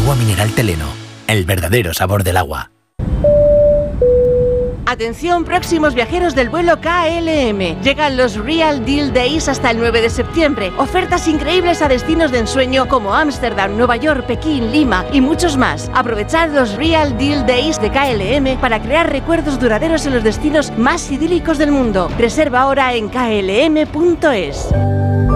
Agua mineral Teleno, el verdadero sabor del agua. Atención próximos viajeros del vuelo KLM. Llegan los Real Deal Days hasta el 9 de septiembre. Ofertas increíbles a destinos de ensueño como Ámsterdam, Nueva York, Pekín, Lima y muchos más. Aprovechad los Real Deal Days de KLM para crear recuerdos duraderos en los destinos más idílicos del mundo. Reserva ahora en klm.es.